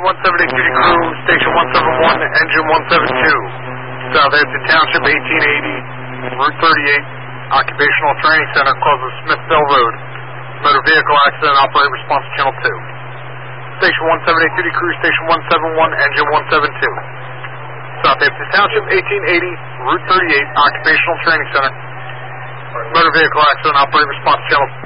178 duty crew, station 171, engine 172. Southampton Township, 1880, Route 38, Occupational Training Center, closes Smithville Road. Motor vehicle accident, operator response channel 2. Station 178 duty crew, station 171, engine 172. Southampton Township, 1880, Route 38, Occupational Training Center. Motor vehicle accident, operator response channel